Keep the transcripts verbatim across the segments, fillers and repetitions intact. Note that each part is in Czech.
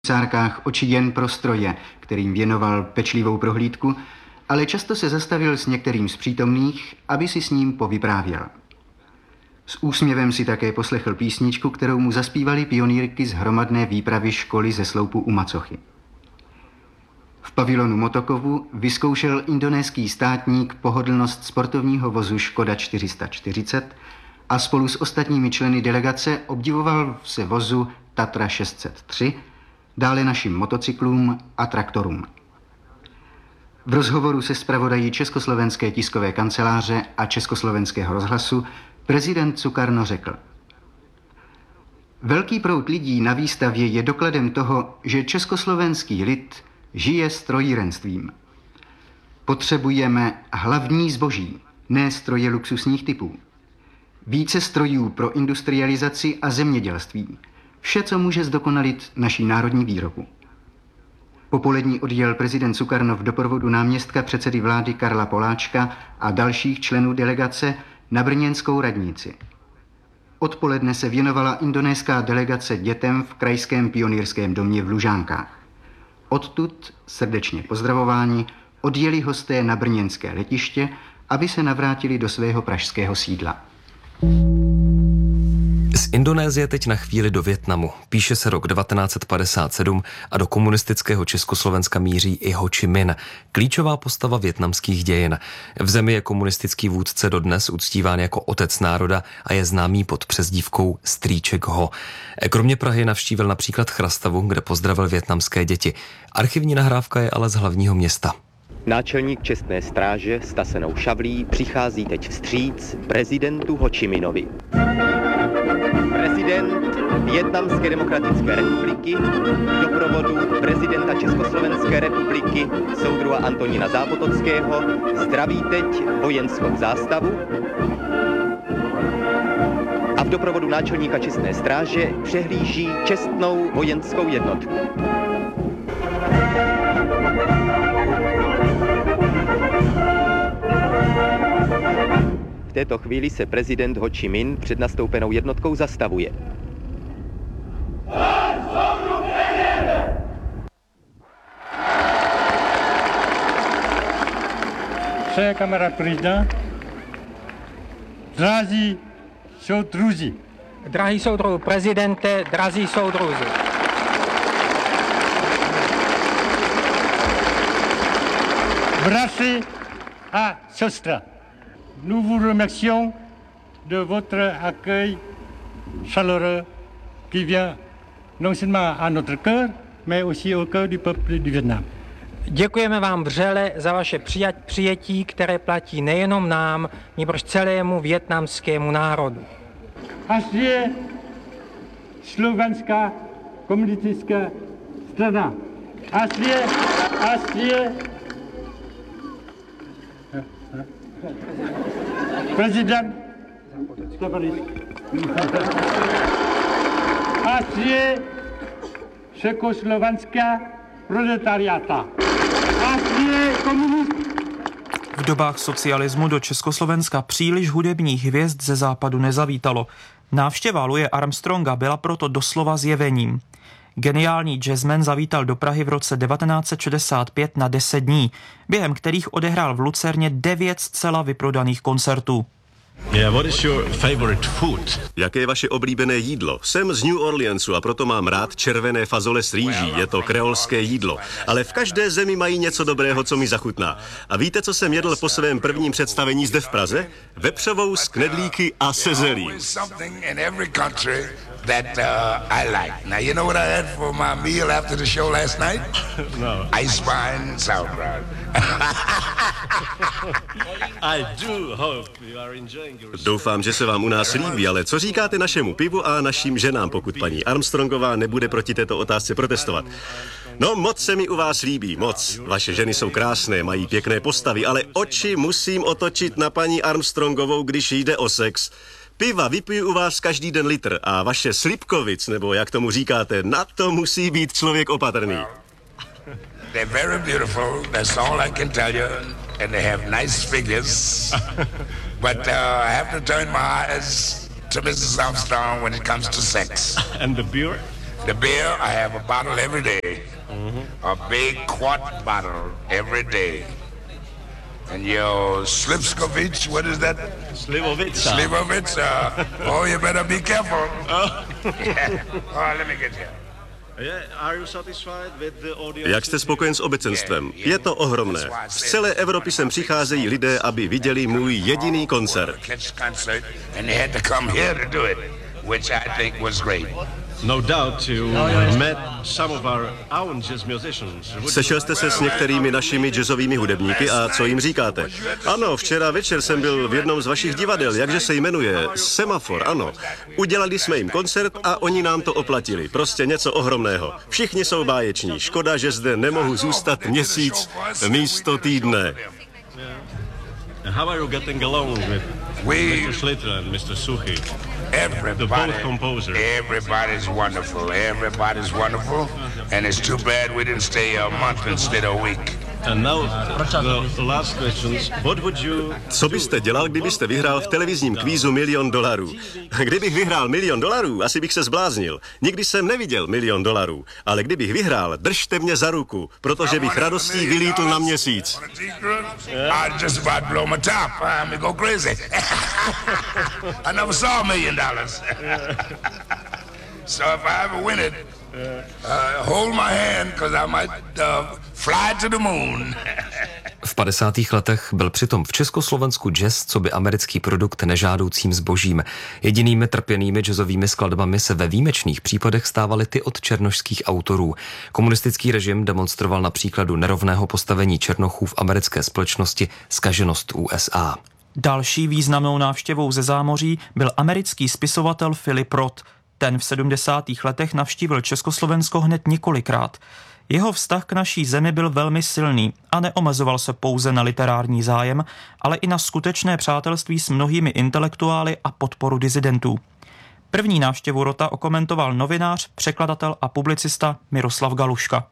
sárkách oči jen pro stroje, kterým věnoval pečlivou prohlídku, ale často se zastavil s některým z přítomných, aby si s ním povyprávěl. S úsměvem si také poslechl písničku, kterou mu zaspívali pionýrky z hromadné výpravy školy ze sloupu u Macochy. V pavilonu Motokovu vyzkoušel indonéský státník pohodlnost sportovního vozu Škoda čtyři sta čtyřicet a spolu s ostatními členy delegace obdivoval se vozu Tatra šest set tři, dále našim motocyklům a traktorům. V rozhovoru se zpravodají Československé tiskové kanceláře a Československého rozhlasu prezident Sukarno řekl: Velký proud lidí na výstavě je dokladem toho, že československý lid žije strojírenstvím. Potřebujeme hlavní zboží, ne stroje luxusních typů. Více strojů pro industrializaci a zemědělství. Vše, co může zdokonalit naší národní výrobu. Popolední odjel prezident Sukarno v doprovodu náměstka předsedy vlády Karla Poláčka a dalších členů delegace na brněnskou radnici. Odpoledne se věnovala indonéská delegace dětem v krajském pionýrském domě v Lužánkách. Odtud, srdečně pozdravováni, odjeli hosté na brněnské letiště, aby se navrátili do svého pražského sídla. Z Indonésie teď na chvíli do Vietnamu. Píše se rok devatenáct set padesát sedm a do komunistického Československa míří i Ho Chi Minh, klíčová postava vietnamských dějin. V zemi je komunistický vůdce dodnes uctíván jako otec národa a je známý pod přezdívkou Strýček Ho. Kromě Prahy navštívil například Chrastavu, kde pozdravil vietnamské děti. Archivní nahrávka je ale z hlavního města. Náčelník čestné stráže s tasenou šavlí přichází teď vstříc prezidentu Ho Chi Minhovi. Prezident Vietnamské demokratické republiky v doprovodu prezidenta Československé republiky soudruha Antonína Zápotockého zdraví teď vojenskou zástavu a v doprovodu náčelníka čestné stráže přehlíží čestnou vojenskou jednotku. V této chvíli se prezident Ho Chi Minh před nastoupenou jednotkou zastavuje. Saya kamarád prezident, drazí soudruzi. Drahý soudruhu prezidente, drazí soudruzi. Bratři a sestra, nous vous remercions de votre accueil chaleureux qui vient non seulement à notre cœur, mais aussi au cœur du peuple du Vietnam. Děkujeme vám vřele za vaše přijetí, které platí nejenom nám, nýbrž celému vietnamskému národu. Až je Slovenská komunistická strana. Až je, až je prezident až je Československá proletariáta. Až je komunist. V dobách socialismu do Československa příliš hudebních hvězd ze západu nezavítalo. Návštěva Louise Armstronga byla proto doslova zjevením. Geniální jazzman zavítal do Prahy v roce devatenáct set šedesát pět na deset dní, během kterých odehrál v Lucerně devět zcela vyprodaných koncertů. Yeah, what is your favorite food? Jaké je vaše oblíbené jídlo? Jsem z New Orleansu a proto mám rád červené fazole s rýží. Je to kreolské jídlo. Ale v každé zemi mají něco dobrého, co mi zachutná. A víte, co jsem jedl po svém prvním představení zde v Praze? Vepřovou s knedlíky a se zelí. That uh, I like. Now you know what I had for my meal after the show last night? No. Ice wine and sauerkraut. I do hope you are enjoying your... Doufám, že se vám u nás líbí, ale co říkáte našemu pivu a našim ženám, pokud paní Armstrongová nebude proti této otázce protestovat? No, moc se mi u vás líbí, moc. Vaše ženy jsou krásné, mají pěkné postavy, ale oči musím otočit na paní Armstrongovou, když jde o sex. Piva vypiju u vás každý den litr a vaše slipkovic, nebo jak tomu říkáte, na to musí být člověk opatrný. They're very beautiful, that's all I can tell you, and they have nice figures, but uh, I have to turn my eyes to Missus Armstrong when it comes to sex. And the beer? The beer, I have a bottle every day. Mm-hmm. A big quart bottle every day. And your Slivkovich, what is that? Slivovica. Slivovica. Oh, you better be careful. Oh, yeah. Oh, let me get here. Jak jste spokojen s obecenstvem? Je to ohromné. Z celé Evropy sem přicházejí lidé, aby viděli můj jediný koncert. No doubt you met some of our own jazz musicians. Sešel jste se s některými našimi jazzovými hudebníky a co jim říkáte? Ano, včera večer jsem byl v jednom z vašich divadel, jakže se jmenuje? Semafor, ano. Udělali jsme jim koncert a oni nám to oplatili. Prostě něco ohromného. Všichni jsou báječní. Škoda, že zde nemohu zůstat měsíc místo týdne. How are you getting along with mister Schlitter and mister Suchy? Everybody, the both composers. Everybody's wonderful. Everybody's wonderful. And it's too bad we didn't stay a month instead of a week. And now the last questions. What would you... Co byste dělal, kdybyste vyhrál v televizním kvízu milion dolarů? Kdybych vyhrál milion dolarů, asi bych se zbláznil. Nikdy jsem neviděl milion dolarů, ale kdybych vyhrál, držte mě za ruku, protože bych radostí vylítl na měsíc. I'd just about blow my top. I'm go crazy. I never saw a million dollars. So if I ever win it, uh, hold my hand, because I might uh, fly to the moon. V padesátých letech byl přitom v Československu jazz coby americký produkt nežádoucím zbožím. Jedinými trpěnými jazzovými skladbami se ve výjimečných případech stávaly ty od černošských autorů. Komunistický režim demonstroval na příkladu nerovného postavení černochů v americké společnosti zkaženost U S A. Další významnou návštěvou ze zámoří byl americký spisovatel Philip Roth. Ten v sedmdesátých letech navštívil Československo hned několikrát. Jeho vztah k naší zemi byl velmi silný a neomezoval se pouze na literární zájem, ale i na skutečné přátelství s mnohými intelektuály a podporu disidentů. První návštěvu Rotha okomentoval novinář, překladatel a publicista Miroslav Galuška.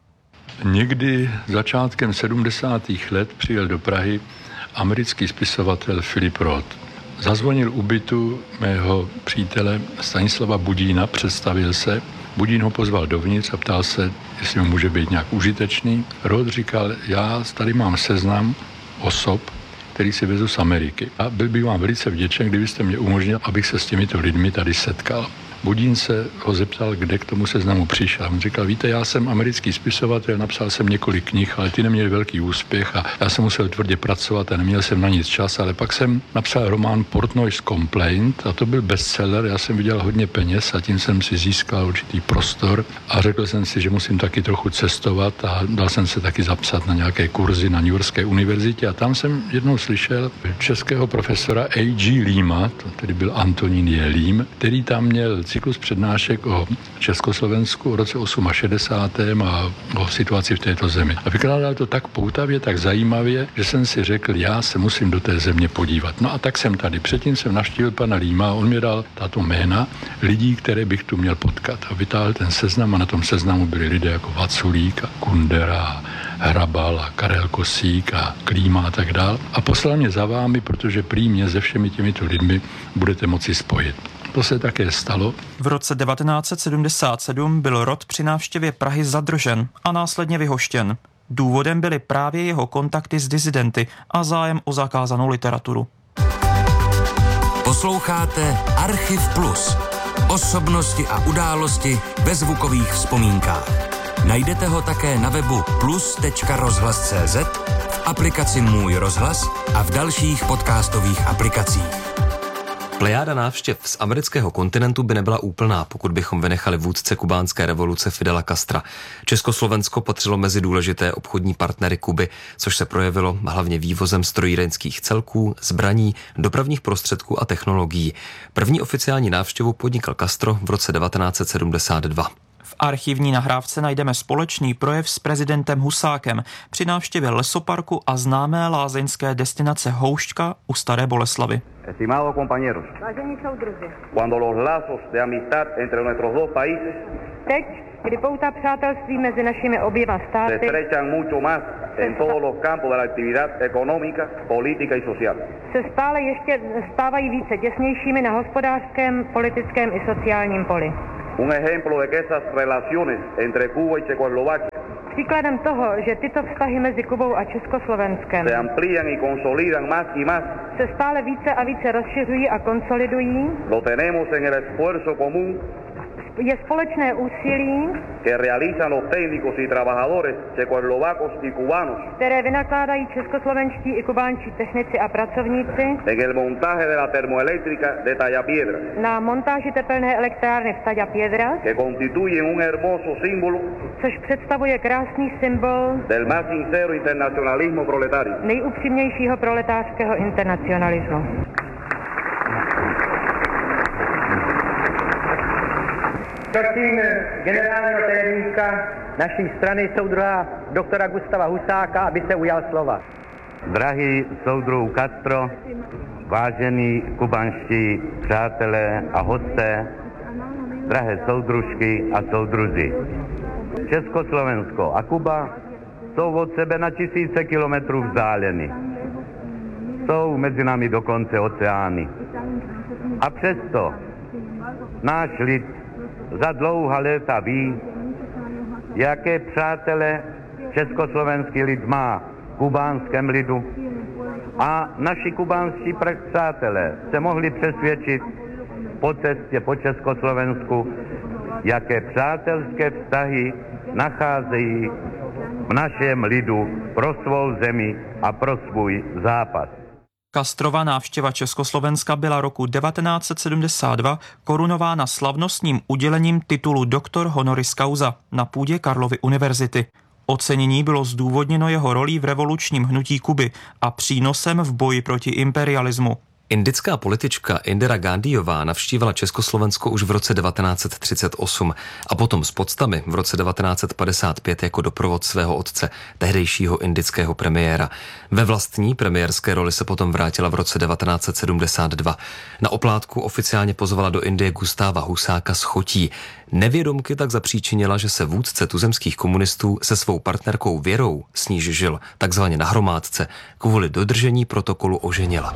Někdy začátkem sedmdesátých let přijel do Prahy americký spisovatel Philip Roth. Zazvonil u bytu mého přítele Stanislava Budína, představil se. Budín ho pozval dovnitř a ptal se, jestli mu může být nějak užitečný. Roth říkal, já tady mám seznam osob, který si vezu z Ameriky. A byl bych vám velice vděčen, kdybyste mě umožnil, abych se s těmito lidmi tady setkal. Budín se ho zeptal, kde k tomu seznamu přišel. On říkal, víte, já jsem americký spisovatel, napsal jsem několik knih, ale ty neměly velký úspěch a já jsem musel tvrdě pracovat a neměl jsem na nic čas, ale pak jsem napsal román Portnoy's Complaint a to byl bestseller, já jsem viděl hodně peněz a tím jsem si získal určitý prostor a řekl jsem si, že musím taky trochu cestovat a dal jsem se taky zapsat na nějaké kurzy na New Yorkské univerzitě a tam jsem jednou slyšel českého profesora A G Lima, to tedy byl Antonín J. Lím, který tam měl cyklus přednášek o Československu v roce šedesátém osmém a o situaci v této zemi. A vykládal to tak poutavě, tak zajímavě, že jsem si řekl, já se musím do té země podívat. No a tak jsem tady. Předtím jsem navštívil pana Líma, on mi dal tato jména lidí, které bych tu měl potkat. A vytáhl ten seznam a na tom seznamu byli lidé jako Vaculík a Kundera, Hrabal a Karel Kosík a Klíma a tak dál. A poslal mě za vámi, protože prý mě se všemi těmito lidmi budete moci spojit. To se také stalo. V roce devatenáct set sedmdesát sedm byl Roth při návštěvě Prahy zadržen a následně vyhoštěn. Důvodem byly právě jeho kontakty s disidenty a zájem o zakázanou literaturu. Posloucháte Archiv Plus. Osobnosti a události ve zvukových vzpomínkách. Najdete ho také na webu plus tečka rozhlas tečka cé zet, v aplikaci Můj rozhlas a v dalších podcastových aplikacích. Plejáda návštěv z amerického kontinentu by nebyla úplná, pokud bychom vynechali vůdce kubánské revoluce Fidela Castra. Československo patřilo mezi důležité obchodní partnery Kuby, což se projevilo hlavně vývozem strojírenských celků, zbraní, dopravních prostředků a technologií. První oficiální návštěvu podnikl Castro v roce devatenáct set sedmdesát dva. V archivní nahrávce najdeme společný projev s prezidentem Husákem při návštěvě lesoparku a známé lázeňské destinace Houšťka u Staré Boleslavy. Estimados compañeros, vážení soudruzi, cuando los lazos de amistad entre nuestros dos países teď, kdy pouta přátelství mezi našimi oběma se státy estrechan mucho más en todos los campos de la actividad económica, política y social, se stále ještě stávají více těsnějšími na hospodářském, politickém i sociálním poli. Un ejemplo de que esas relaciones entre Cuba y Checoslovaquia Příkladem toho, že tyto vztahy mezi Kubou a Československem se amplían y consolidan más y más, se stále více a více rozšiřují a konsolidují, lo tenemos en el esfuerzo común je společné úsilí, que realizan los técnicos y trabajadores checoslovacos y cubanos které vynakládají českoslovenští i kubánští technici a pracovníci en el montaje de la termoeléctrica de Tallapiedra, na montáži tepelné elektrárny v Tallapiedra, que constituyen un hermoso símbolo což představuje krásný symbol del más sincero internacionalismo proletario. nejupřímnějšího proletářského internacionalismu. Prosím generálního tajemníka naší strany soudruha doktora Gustava Husáka, aby se ujal slova. Drahý soudruh Castro, vážení kubanští přátelé a hosté, drahé soudružky a soudruzi. Československo a Kuba jsou od sebe na tisíce kilometrů vzdáleny. Jsou mezi námi dokonce oceány. A přesto náš lid za dlouhá léta ví, jaké přátele československý lid má v kubánském lidu. A naši kubánští přátelé se mohli přesvědčit po cestě po Československu, jaké přátelské vztahy nacházejí v našem lidu pro svou zemi a pro svůj západ. Castrova návštěva Československa byla roku devatenáct set sedmdesát dva korunována slavnostním udělením titulu doktor honoris causa na půdě Karlovy univerzity. Ocenění bylo zdůvodněno jeho rolí v revolučním hnutí Kuby a přínosem v boji proti imperialismu. Indická politička Indira Gandhiová navštívila Československo už v roce devatenáct set třicet osm a potom s poctami v roce devatenáct set padesát pět jako doprovod svého otce, tehdejšího indického premiéra. Ve vlastní premiérské roli se potom vrátila v roce devatenáct set sedmdesát dva. Na oplátku oficiálně pozvala do Indie Gustáva Husáka z Chotí. Nevědomky tak zapříčinila, že se vůdce tuzemských komunistů se svou partnerkou Věrou, s níž žil takzvaně na hromádce, kvůli dodržení protokolu oženila.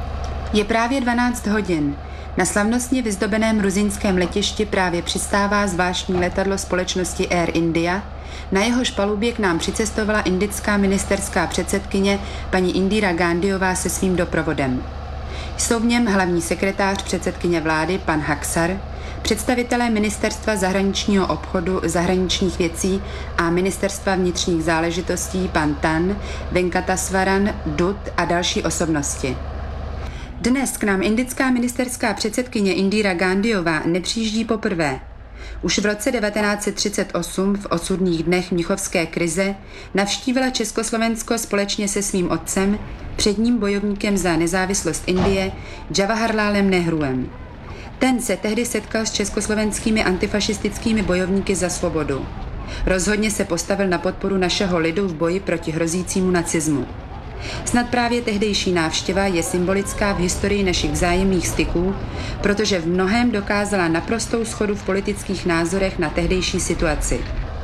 Je právě dvanáct hodin. Na slavnostně vyzdobeném ruzinském letišti právě přistává zvláštní letadlo společnosti Air India. Na jehož palubě k nám přicestovala indická ministerská předsedkyně paní Indira Gandhiová se svým doprovodem. Jsou v něm hlavní sekretář předsedkyně vlády pan Haksar, představitelé ministerstva zahraničního obchodu, zahraničních věcí a ministerstva vnitřních záležitostí pan Tan, Venkatasvaran, Dut a další osobnosti. Dnes k nám indická ministerská předsedkyně Indira Gandhiová nepřijíždí poprvé. Už v roce devatenáct set třicet osm v osudných dnech mnichovské krize navštívila Československo společně se svým otcem, předním bojovníkem za nezávislost Indie, Jawaharlalem Nehruem. Ten se tehdy setkal s československými antifašistickými bojovníky za svobodu. Rozhodně se postavil na podporu našeho lidu v boji proti hrozícímu nacismu. Snad právě tehdejší návštěva je symbolická v historii našich vzájemných styků, protože v mnohém dokázala naprostou shodu v politických názorech na tehdejší situaci.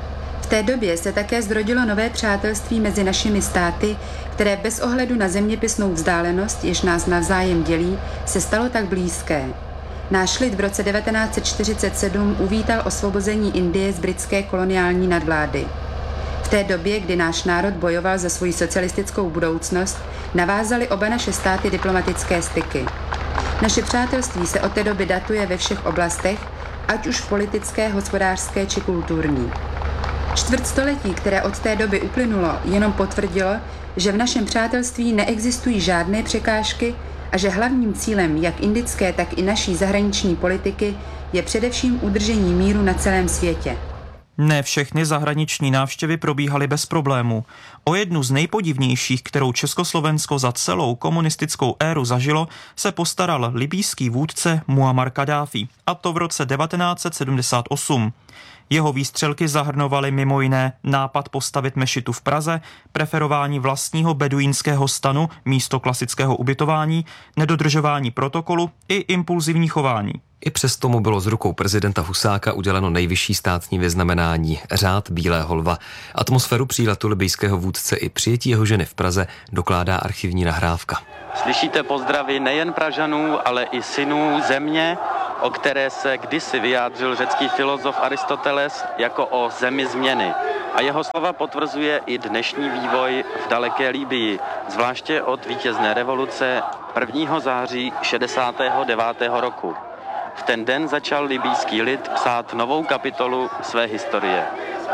V té době se také zrodilo nové přátelství mezi našimi státy, které bez ohledu na zeměpisnou vzdálenost, jež nás navzájem dělí, se stalo tak blízké. Náš lid v roce devatenáct set čtyřicet sedm uvítal osvobození Indie z britské koloniální nadvlády. V té době, kdy náš národ bojoval za svou socialistickou budoucnost, navázaly oba naše státy diplomatické styky. Naše přátelství se od té doby datuje ve všech oblastech, ať už politické, hospodářské či kulturní. Čtvrtstoletí, které od té doby uplynulo, jenom potvrdilo, že v našem přátelství neexistují žádné překážky a že hlavním cílem jak indické, tak i naší zahraniční politiky je především udržení míru na celém světě. Ne všechny zahraniční návštěvy probíhaly bez problémů. O jednu z nejpodivnějších, kterou Československo za celou komunistickou éru zažilo, se postaral libýský vůdce Muammar Kaddáfí, a to v roce devatenáct set sedmdesát osm. Jeho výstřelky zahrnovaly mimo jiné nápad postavit mešitu v Praze, preferování vlastního beduínského stanu místo klasického ubytování, nedodržování protokolu i impulzivní chování. I přesto mu bylo z rukou prezidenta Husáka uděleno nejvyšší státní vyznamenání Řád bílého lva. Atmosféru příletu libýského vůdce i přijetí jeho ženy v Praze dokládá archivní nahrávka. Slyšíte pozdravy nejen Pražanů, ale i synů země, o které se kdysi vyjádřil řecký filozof Aristoteles jako o zemi změny. A jeho slova potvrzuje i dnešní vývoj v daleké Libyi, zvláště od vítězné revoluce prvního září šedesátého devátého roku. V ten den začal libýský lid psát novou kapitolu své historie.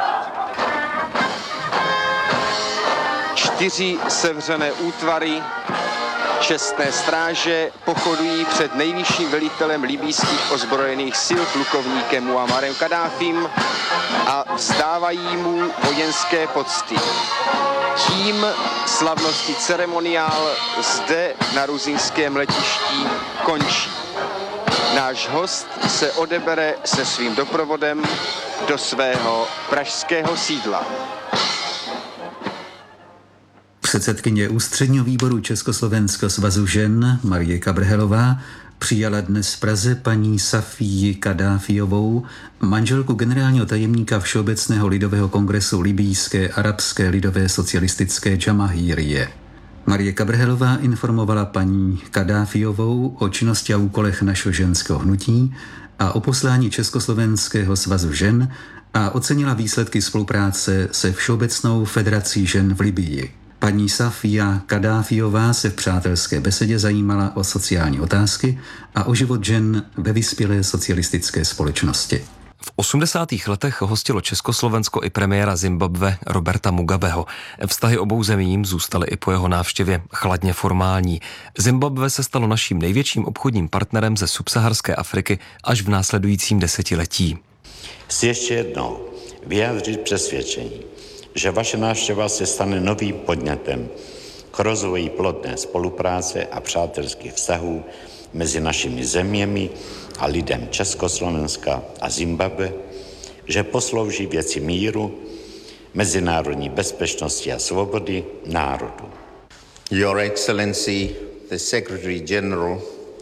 Čtyři sevřené útvary čestné stráže pochodují před nejvyšším velitelem libýských ozbrojených sil plukovníkem Muammarem Kaddáfím a vzdávají mu vojenské pocty. Tím slavnostní ceremoniál zde na ruzinském letišti končí. Náš host se odebere se svým doprovodem do svého pražského sídla. Předsedkyně ústředního výboru Československého svazu žen Marie Kabrhelová přijala dnes v Praze paní Safii Kaddáfiovou, manželku generálního tajemníka Všeobecného lidového kongresu libýské arabské lidové socialistické Džamahírie. Marie Kabrhelová informovala paní Kaddáfiovou o činnosti a úkolech našeho ženského hnutí a o poslání Československého svazu žen a ocenila výsledky spolupráce se Všeobecnou federací žen v Libyi. Paní Safia Kaddáfiová se v přátelské besedě zajímala o sociální otázky a o život žen ve vyspělé socialistické společnosti. V osmdesátých letech hostilo Československo i premiéra Zimbabwe Roberta Mugabeho. Vztahy obou zemí jim zůstaly i po jeho návštěvě chladně formální. Zimbabwe se stalo naším největším obchodním partnerem ze subsaharské Afriky až v následujícím desetiletí. Chci ještě jednou vyjádřit přesvědčení, že vaše návštěva se stane novým podnětem k rozvoji plodné spolupráce a přátelských vztahů mezi našimi zeměmi a lidem Československa a Zimbabwe, že poslouží věci míru, mezinárodní bezpečnosti a svobody národu. Your Excellency, the Secretary General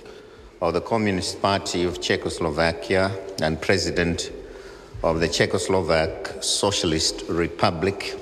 of the Communist Party of Czechoslovakia and President of the Czechoslovak Socialist Republic,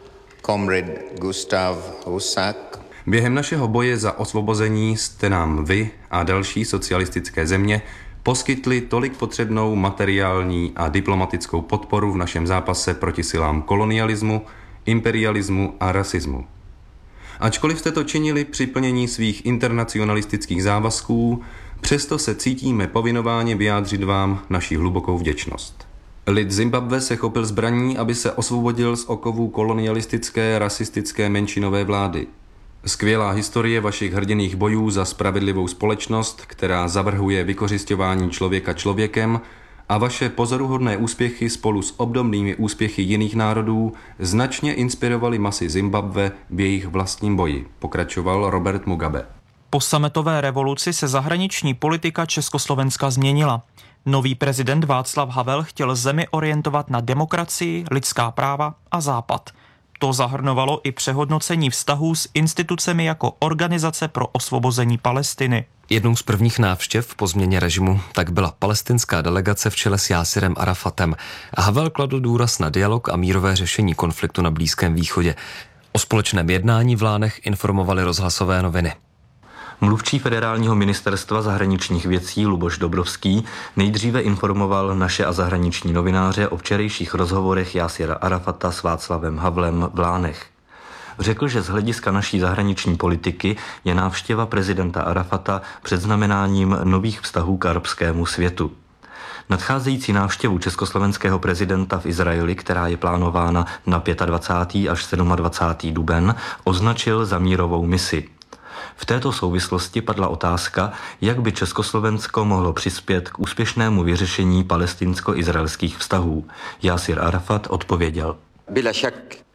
Comrade Gustav Husák. Během našeho boje za osvobození jste nám vy a další socialistické země poskytli tolik potřebnou materiální a diplomatickou podporu v našem zápase proti silám kolonialismu, imperialismu a rasismu. Ačkoliv jste to činili při plnění svých internacionalistických závazků, přesto se cítíme povinováni vyjádřit vám naši hlubokou vděčnost. Lid Zimbabwe se chopil zbraní, aby se osvobodil z okovů kolonialistické, rasistické menšinové vlády. Skvělá historie vašich hrdinných bojů za spravedlivou společnost, která zavrhuje vykořisťování člověka člověkem, a vaše pozoruhodné úspěchy spolu s obdobnými úspěchy jiných národů značně inspirovaly masy Zimbabwe v jejich vlastním boji, pokračoval Robert Mugabe. Po sametové revoluci se zahraniční politika Československa změnila. Nový prezident Václav Havel chtěl zemi orientovat na demokracii, lidská práva a Západ. To zahrnovalo i přehodnocení vztahů s institucemi jako Organizace pro osvobození Palestiny. Jednou z prvních návštěv po změně režimu tak byla palestinská delegace v čele s Jásirem Arafatem. Havel kladl důraz na dialog a mírové řešení konfliktu na Blízkém východě. O společném jednání v Lánech informovaly rozhlasové noviny. Mluvčí federálního ministerstva zahraničních věcí Luboš Dobrovský nejdříve informoval naše a zahraniční novináře o včerejších rozhovorech Jásira Arafata s Václavem Havlem v Lánech. Řekl, že z hlediska naší zahraniční politiky je návštěva prezidenta Arafata předznamenáním nových vztahů k arabskému světu. Nadcházející návštěvu československého prezidenta v Izraeli, která je plánována na dvacátého pátého až dvacátého sedmého duben, označil za mírovou misi. V této souvislosti padla otázka, jak by Československo mohlo přispět k úspěšnému vyřešení palestinsko-izraelských vztahů. Jásir Arafat odpověděl. Bila šak,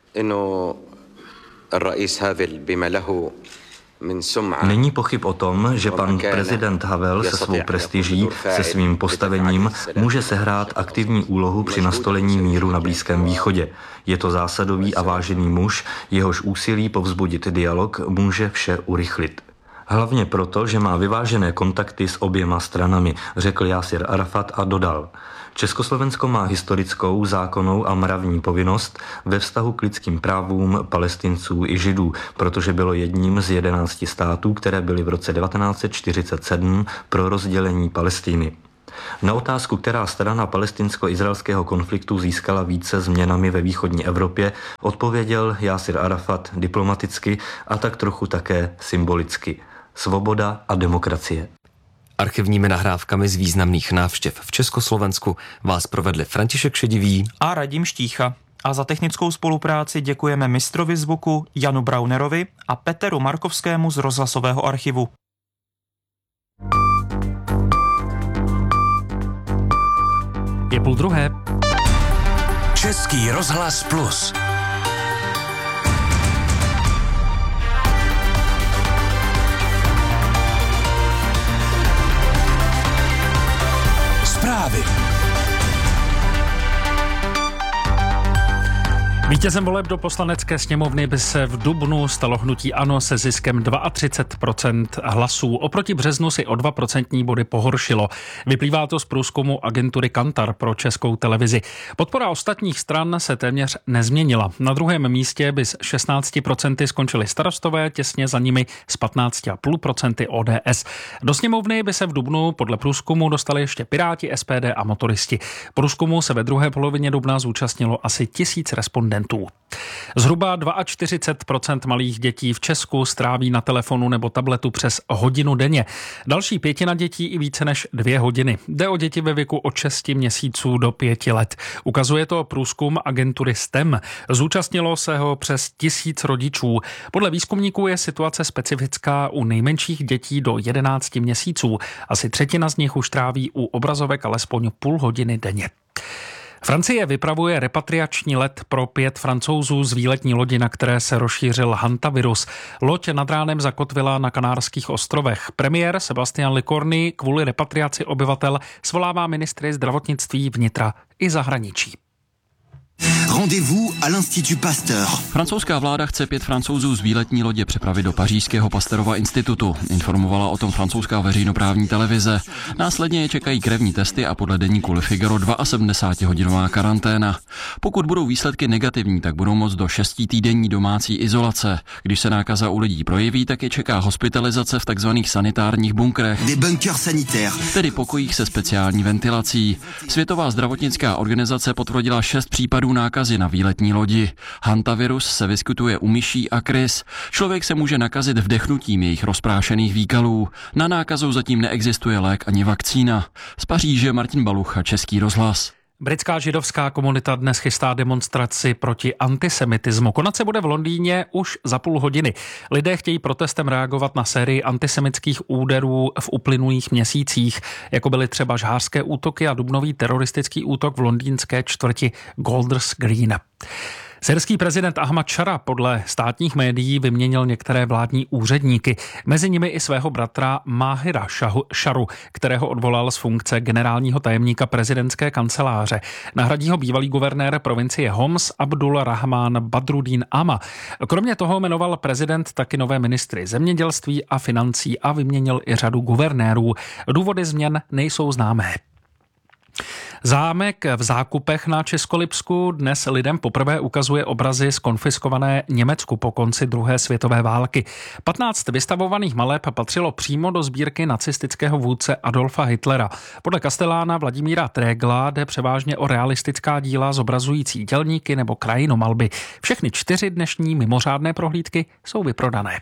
ino الرئيس هافل بما له من سمعة. Není pochyb o tom, že pan prezident Havel se svou prestiží, se svým postavením může sehrát aktivní úlohu při nastolení míru na Blízkém východě. Je to zásadový a vážený muž, jehož úsilí povzbudit dialog může vše urychlit. Hlavně proto, že má vyvážené kontakty s oběma stranami, řekl Jásir Arafat a dodal. Československo má historickou, zákonnou a mravní povinnost ve vztahu k lidským právům Palestinců i Židů, protože bylo jedním z jedenácti států, které byly v roce devatenáct set čtyřicet sedm pro rozdělení Palestiny. Na otázku, která strana palestinsko-izraelského konfliktu získala více změnami ve východní Evropě, odpověděl Jásir Arafat diplomaticky a tak trochu také symbolicky. Svoboda a demokracie. Archivními nahrávkami z významných návštěv v Československu vás provedli František Šedivý a Radim Štícha. A za technickou spolupráci děkujeme mistrovi zvuku Janu Braunerovi a Peteru Markovskému z rozhlasového archivu. Je půl druhé. Český rozhlas plus. Zprávy. Vítězem voleb do poslanecké sněmovny by se v dubnu stalo hnutí ANO se ziskem třicet dva procent hlasů. Oproti březnu si o dva procentní body pohoršilo. Vyplývá to z průzkumu agentury Kantar pro Českou televizi. Podpora ostatních stran se téměř nezměnila. Na druhém místě by s šestnáct procent skončili Starostové, těsně za nimi s patnáct celá pět procent O D S. Do sněmovny by se v dubnu podle průzkumu dostali ještě Piráti, S P D a motoristi. Průzkumu se ve druhé polovině dubna zúčastnilo asi tisíc respondentů. Zhruba čtyřicet dva procent malých dětí v Česku stráví na telefonu nebo tabletu přes hodinu denně. Další pětina dětí i více než dvě hodiny. Jde o děti ve věku od šesti měsíců do pěti let. Ukazuje to průzkum agentury S T E M. Zúčastnilo se ho přes tisíc rodičů. Podle výzkumníků je situace specifická u nejmenších dětí do jedenácti měsíců. Asi třetina z nich už tráví u obrazovek alespoň půl hodiny denně. Francie vypravuje repatriační let pro pět Francouzů z výletní lodi, na které se rozšířil hantavirus. Loď nad ránem zakotvila na Kanárských ostrovech. Premiér Sébastien Lecornu kvůli repatriaci obyvatel svolává ministry zdravotnictví, vnitra i zahraničí. Rendez-vous à l'Institut Pasteur. Francouzská vláda chce pět Francouzů z výletní lodě přepravit do pařížského Pasteurova institutu. Informovala o tom francouzská veřejnoprávní televize. Následně je čekají krevní testy a podle deníku Le Figaro sedmdesátihodinová karanténa. Pokud budou výsledky negativní, tak budou moct do šestitýdenní domácí izolace. Když se nákaza u lidí projeví, tak je čeká hospitalizace v takzvaných sanitárních bunkrech. Des bunkers sanitaires. Tedy pokojích se speciální ventilací. Světová zdravotnická organizace potvrdila šest případů nákazy na výletní lodi. Hantavirus se vyskytuje u myší a krys. Člověk se může nakazit vdechnutím jejich rozprášených výkalů. Na nákazu zatím neexistuje lék ani vakcína. Z Paříže Martin Balucha, Český rozhlas. Britská židovská komunita dnes chystá demonstraci proti antisemitismu. Konat se bude v Londýně už za půl hodiny. Lidé chtějí protestem reagovat na sérii antisemických úderů v uplynulých měsících, jako byly třeba žhářské útoky a dubnový teroristický útok v londýnské čtvrti Golders Green. Syrský prezident Ahmad Šara podle státních médií vyměnil některé vládní úředníky, mezi nimi i svého bratra Máhira Šaru, kterého odvolal z funkce generálního tajemníka prezidentské kanceláře. Nahradí ho bývalý guvernér provincie Homs Abdul Rahman Badruddin Ama. Kromě toho jmenoval prezident taky nové ministry zemědělství a financí a vyměnil i řadu guvernérů. Důvody změn nejsou známé. Zámek v Zákupech na Českolipsku dnes lidem poprvé ukazuje obrazy z konfiskované Německu po konci druhé světové války. patnáct vystavovaných maleb patřilo přímo do sbírky nacistického vůdce Adolfa Hitlera. Podle kastelána Vladimíra Trégla jde převážně o realistická díla zobrazující dělníky nebo krajinomalby. Všechny čtyři dnešní mimořádné prohlídky jsou vyprodané.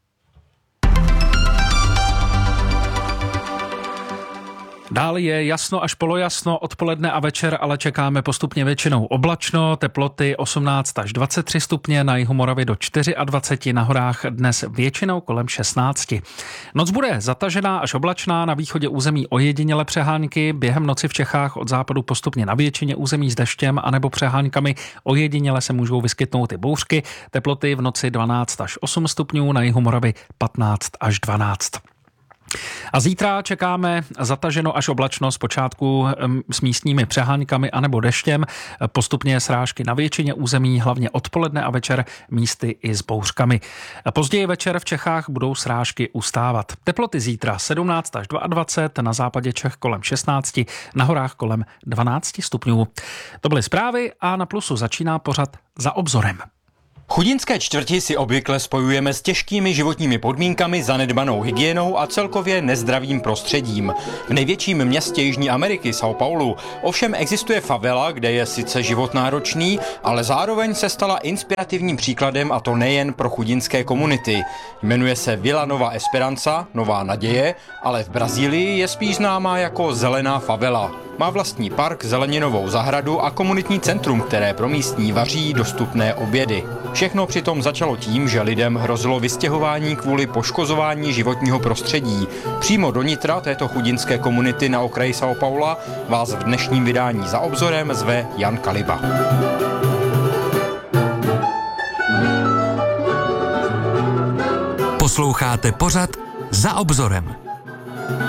Dál je jasno až polojasno, odpoledne a večer, ale čekáme postupně většinou oblačno, teploty osmnáct až dvacet tři stupně, na jihu Moravy do dvacet čtyři, na horách dnes většinou kolem šestnáct. Noc bude zatažená až oblačná, na východě území ojediněle přehánky, během noci v Čechách od západu postupně na většině území s deštěm anebo přehánkami, ojediněle se můžou vyskytnout i bouřky, teploty v noci dvanáct až osm stupňů, na jihu Moravy patnáct až dvanáct. A zítra čekáme zataženo až oblačno zpočátku s místními přeháňkami anebo deštěm, postupně srážky na většině území, hlavně odpoledne a večer místy i s bouřkami. Později večer v Čechách budou srážky ustávat. Teploty zítra sedmnáct až dvacet dva, na západě Čech kolem šestnáct, na horách kolem dvanáct stupňů. To byly zprávy a na Plusu začíná pořad Za obzorem. Chudinské čtvrti si obvykle spojujeme s těžkými životními podmínkami, zanedbanou hygienou a celkově nezdravým prostředím. V největším městě Jižní Ameriky, São Paulo, ovšem existuje favela, kde je sice život náročný, ale zároveň se stala inspirativním příkladem, a to nejen pro chudinské komunity. Jmenuje se Vila Nova Esperança, Nová naděje, ale v Brazílii je spíš známá jako Zelená favela. Má vlastní park, zeleninovou zahradu a komunitní centrum, které pro místní vaří dostupné obědy. Všechno přitom začalo tím, že lidem hrozilo vystěhování kvůli poškozování životního prostředí. Přímo do nitra této chudinské komunity na okraji São Paula vás v dnešním vydání Za obzorem zve Jan Kaliba. Posloucháte pořad Za obzorem.